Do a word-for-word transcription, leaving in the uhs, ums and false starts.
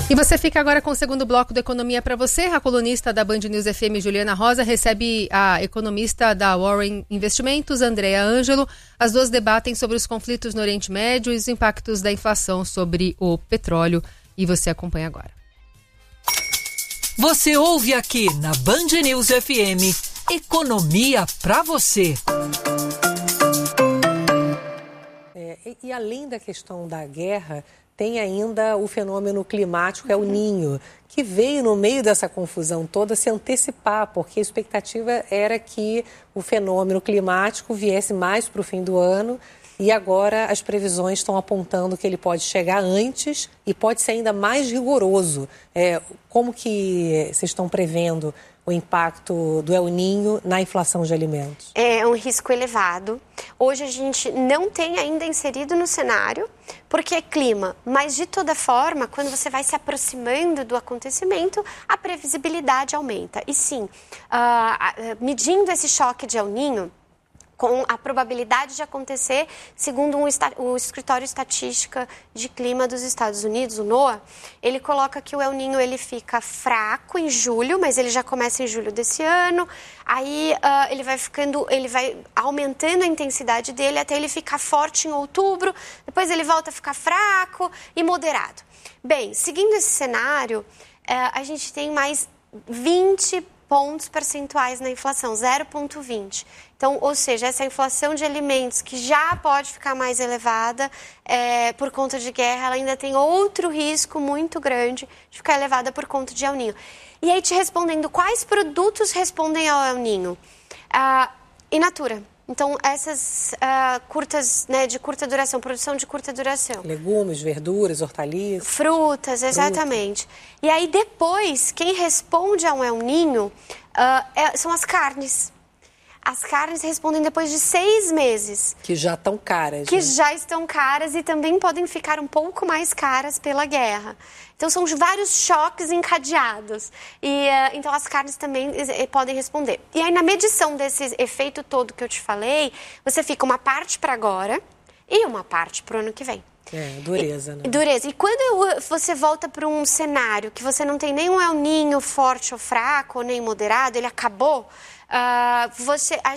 E você fica agora com o segundo bloco do Economia para você. A colunista da Band News F M, Juliana Rosa, recebe a economista da Warren Investimentos, Andrea Ângelo. As duas debatem sobre os conflitos no Oriente Médio e os impactos da inflação sobre o petróleo. E você acompanha agora. Você ouve aqui na Band News F M, Economia para você. É, e, e além da questão da guerra, tem ainda o fenômeno climático, é o Ninho, que veio no meio dessa confusão toda se antecipar, porque a expectativa era que o fenômeno climático viesse mais para o fim do ano e agora as previsões estão apontando que ele pode chegar antes e pode ser ainda mais rigoroso. É, como que vocês estão prevendo o impacto do El Niño na inflação de alimentos? É um risco elevado. Hoje a gente não tem ainda inserido no cenário, porque é clima. Mas, de toda forma, quando você vai se aproximando do acontecimento, a previsibilidade aumenta. E sim, uh, medindo esse choque de El Niño, com a probabilidade de acontecer, segundo um, o Escritório Estatística de Clima dos Estados Unidos, o NOAA, ele coloca que o El Niño ele fica fraco em julho, mas ele já começa em julho desse ano, aí uh, ele vai ficando, ele vai aumentando a intensidade dele até ele ficar forte em outubro, depois ele volta a ficar fraco e moderado. Bem, seguindo esse cenário, uh, a gente tem mais vinte pontos percentuais na inflação, zero vírgula vinte. Então, ou seja, essa inflação de alimentos que já pode ficar mais elevada é, por conta de guerra, ela ainda tem outro risco muito grande de ficar elevada por conta de El Niño. E aí, te respondendo, quais produtos respondem ao El Niño? Ah, in natura. Então, essas uh, curtas, né, de curta duração, produção de curta duração. Legumes, verduras, hortaliças. Frutas, exatamente. Fruta. E aí, depois, quem responde ao El Niño uh, é, são as carnes. As carnes respondem depois de seis meses. Que já estão caras. Que né? já estão caras e também podem ficar um pouco mais caras pela guerra. Então, são vários choques encadeados. E, uh, então, as carnes também uh, podem responder. E aí, na medição desse efeito todo que eu te falei, você fica uma parte para agora e uma parte para o ano que vem. É, dureza, né? E, dureza. E quando você volta para um cenário que você não tem nenhum El Niño forte ou fraco, ou nem moderado, ele acabou, uh, você...